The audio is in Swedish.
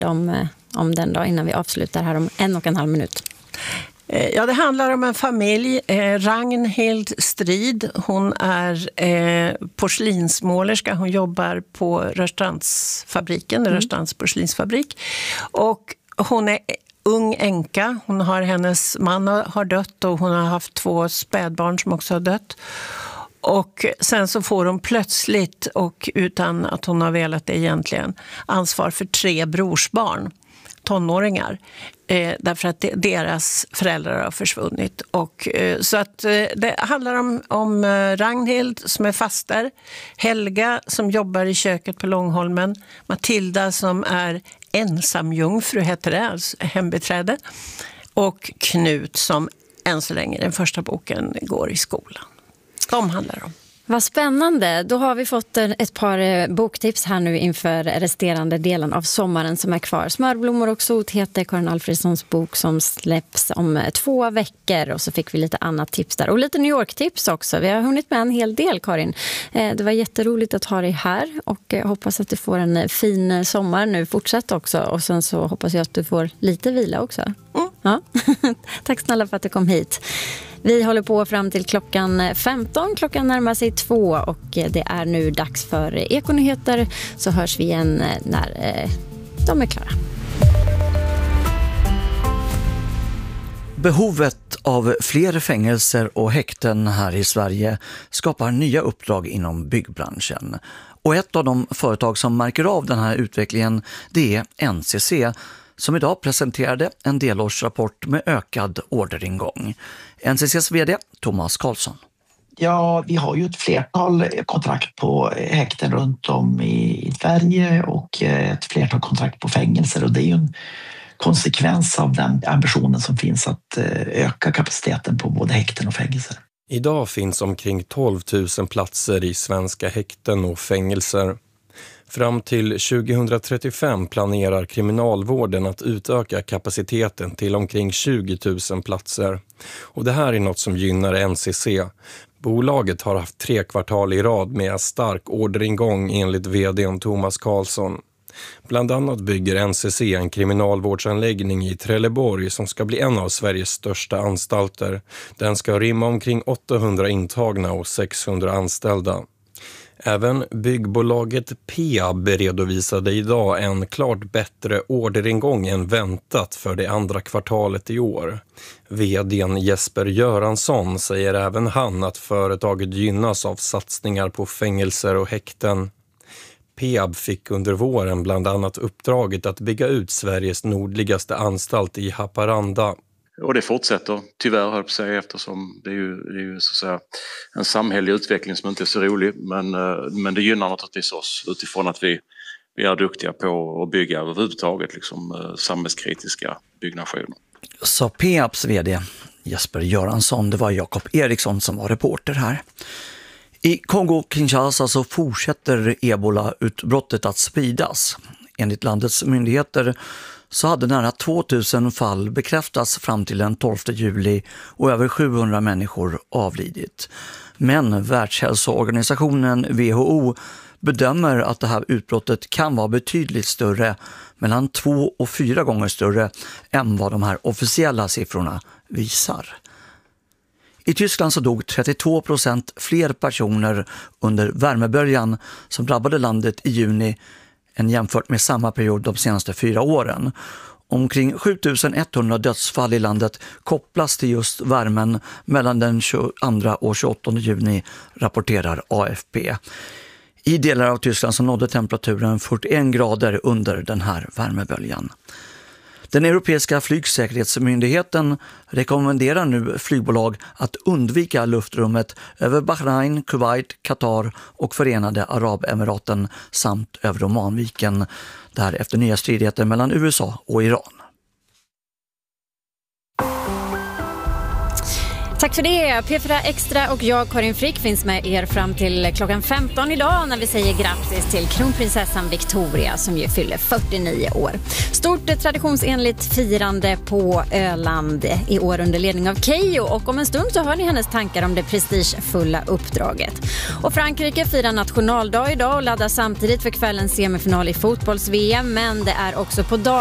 om den då innan vi avslutar här om 1,5 minut? Ja, det handlar om en familj. Ragnhild Strid, hon är porslinsmålerska. Hon jobbar på Rörstrandsfabriken, Rörstrands porslinsfabrik. Och hon är ung änka. Hennes man har dött och hon har haft 2 spädbarn som också har dött. Och sen så får hon plötsligt, och utan att hon har velat det egentligen, ansvar för 3 brorsbarn, tonåringar. Därför att deras föräldrar har försvunnit. Och, så att det handlar om Ragnhild som är faster, Helga som jobbar i köket på Långholmen, Matilda som är ensamjungfru heter det, alltså hembiträde, och Knut som än så länge den första boken går i skolan. De handlar om. Vad spännande. Då har vi fått ett par boktips här nu inför resterande delen av sommaren som är kvar. Smörblommor och sot heter Karin Alfredssons bok som släpps om 2 veckor. Och så fick vi lite annat tips där. Och lite New York-tips också. Vi har hunnit med en hel del, Karin. Det var jätteroligt att ha dig här. Och jag hoppas att du får en fin sommar nu. Fortsätt också. Och sen så hoppas jag att du får lite vila också. Ja. Tack snälla för att du kom hit. Vi håller på fram till klockan 15. Klockan närmar sig 2 och det är nu dags för Ekonyheter. Så hörs vi igen när de är klara. Behovet av fler fängelser och häkten här i Sverige skapar nya uppdrag inom byggbranschen. Och ett av de företag som märker av den här utvecklingen, det är NCC, som idag presenterade en delårsrapport med ökad orderingång. NCCs vd Thomas Karlsson. Ja, vi har ju ett flertal kontrakt på häkten runt om i Sverige och ett flertal kontrakt på fängelser, och det är ju en konsekvens av den ambitionen som finns att öka kapaciteten på både häkten och fängelser. Idag finns omkring 12 000 platser i svenska häkten och fängelser. Fram till 2035 planerar kriminalvården att utöka kapaciteten till omkring 20 000 platser. Och det här är något som gynnar NCC. Bolaget har haft 3 kvartal i rad med stark orderingång enligt vd:n Thomas Karlsson. Bland annat bygger NCC en kriminalvårdsanläggning i Trelleborg som ska bli en av Sveriges största anstalter. Den ska rymma omkring 800 intagna och 600 anställda. Även byggbolaget Peab redovisade idag en klart bättre orderingång än väntat för det andra kvartalet i år. VD:n Jesper Göransson säger även han att företaget gynnas av satsningar på fängelser och häkten. Peab fick under våren bland annat uppdraget att bygga ut Sveriges nordligaste anstalt i Haparanda. Och det fortsätter tyvärr, höll jag på att säga, eftersom det är ju så att säga en samhällelig utveckling som inte är så rolig. Men det gynnar naturligtvis oss utifrån att vi är duktiga på att bygga överhuvudtaget liksom, samhällskritiska byggnationer. Så Peabs vd Jesper Göransson, det var Jakob Eriksson som var reporter här. I Kongo-Kinshasa så fortsätter ebola-utbrottet att spridas. Enligt landets myndigheter så hade nära 2000 fall bekräftats fram till den 12 juli och över 700 människor avlidit. Men Världshälsoorganisationen WHO bedömer att det här utbrottet kan vara betydligt större, mellan 2 och 4 gånger större än vad de här officiella siffrorna visar. I Tyskland så dog 32% fler personer under värmeböljan som drabbade landet i juni än jämfört med samma period de senaste 4 åren. Omkring 7100 dödsfall i landet kopplas till just värmen mellan den 22 och 28 juni, rapporterar AFP. I delar av Tyskland så nådde temperaturen 41 grader under den här värmeböljan. Den europeiska flygsäkerhetsmyndigheten rekommenderar nu flygbolag att undvika luftrummet över Bahrain, Kuwait, Qatar och Förenade Arabemiraten samt över Omanviken, där efter nya stridigheter mellan USA och Iran. Tack för det. P4 Extra och jag, Karin Frick, finns med er fram till klockan 15 idag när vi säger grattis till kronprinsessan Victoria som ju fyller 49 år. Stort traditionsenligt firande på Öland i år under ledning av Keyyo, och om en stund så hör ni hennes tankar om det prestigefulla uppdraget. Och Frankrike firar nationaldag idag och laddar samtidigt för kvällens semifinal i fotbolls-VM, men det är också på dag